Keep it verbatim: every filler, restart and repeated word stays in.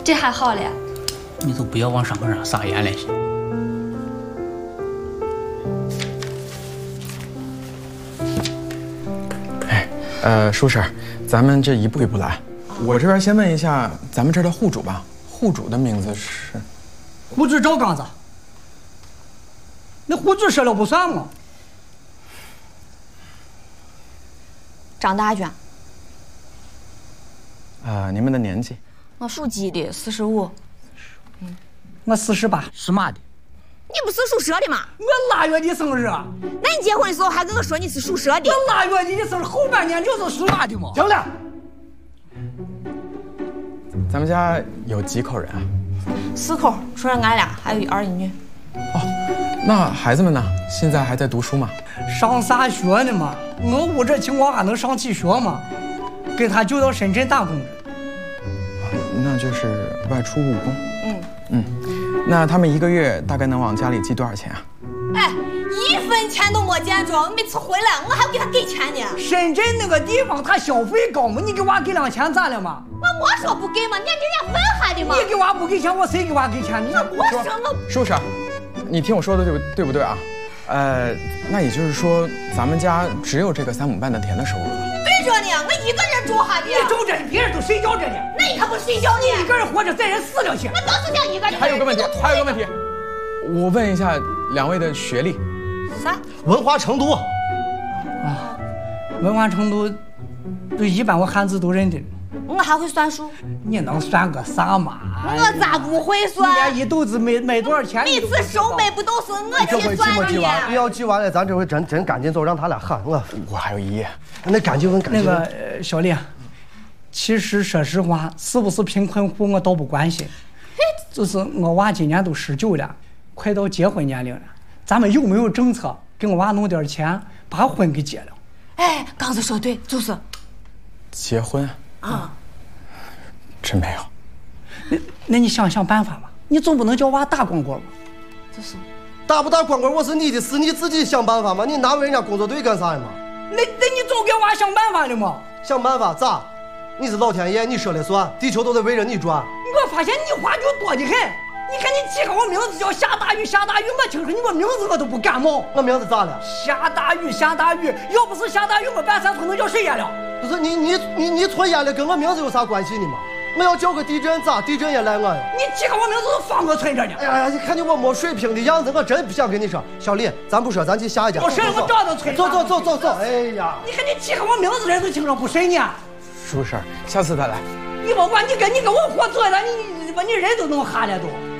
这还好嘞。 你就不要往伤口上撒盐了行。 哎，呃，舒婶，咱们这一步一步来。我这边先问一下咱们这儿的户主吧，户主的名字是？ 户主赵刚子。那户主说了不算吗？ 张大娟。 呃，你们的年纪？ 我属鸡的，四十五。 嗯，我四十八。 属马的。 你不是属蛇的吗？ 我腊月的生日。 那你结婚的时候还跟我说你是属蛇的？ 我腊月的生日后半年就是属马的嘛。行了。 咱们家有几口人啊？ 四口，除了俺俩，还有一儿一女。 哦，那孩子们呢？现在还在读书吗？ 上啥学呢嘛？我屋这情况还能上起学吗？给他就到深圳打工着。 那就是外出务工。 嗯嗯，那他们一个月大概能往家里寄多少钱啊？ 哎，一分钱都没见着，每次回来我还给他给钱呢。 深圳那个地方他消费高嘛，你给娃给两钱咋了嘛？ 我没说不给嘛，人家给人家分下的嘛。 你给娃不给钱，我谁给娃给钱？ 我我说我叔婶，你听我说的对不对不对啊？呃，那也就是说，咱们家只有这个三亩半的田的收入了。 对着呢，我一个人住下的。 你住着呢，别人都睡觉着呢。 那你可不睡觉呢？ 你一个人活着，在人死了去。 我都是讲一个人。 还有个问题，还有个问题，我问一下两位的学历。 啥？ 文化程度。 啊，文化程度，就一般，我汉字都认得。 我还会算数。 你能算个啥嘛？ 我咋不会算？ 你连一斗子没没多少钱？ 每次收买不都是我这回去算的？ 记完，你要记完了，咱这回真真赶紧走，让他俩喊我。 我还有一页。 那赶紧问，赶紧问。 那个呃小丽，其实说实话，是不是贫困户我倒不关心，就是我娃今年都十九了，快到结婚年龄了，咱们有没有政策给我娃弄点钱，把婚给结了？ 哎，刚子说对，就是。 结婚啊？ 真没有。 那那你想想办法吧，你总不能叫娃打光棍吧？ 就是。 打不打光棍我是你的事，你自己想办法嘛。你难为人家工作队干啥呀嘛？ 那那你总给娃想办法了嘛？ 想办法咋？你是老天爷，你说了算，地球都得围着你转。 我发现你话就多得很。你看你起个我名字叫夏大雨，夏大雨，我听说你我名字我都不感冒。 我名字咋了？ 夏大雨，夏大雨，要不是夏大雨，我半山村能叫谁淹了？ 不是你你你你村淹了，跟我名字有啥关系呢嘛？我要叫个地震咋？地震也赖我呀！ 你起个我名字是方个村这的。 哎呀呀，你看你我没水平的样子，我真不想跟你说。小李，咱不说，咱去下一家。 我说我找到村。 走走走走走。哎呀， 你看你起个我名字人都听着不顺呢。 叔婶，下次再来。 你甭管，你跟你跟我活做了，你你把你人都弄哈了都。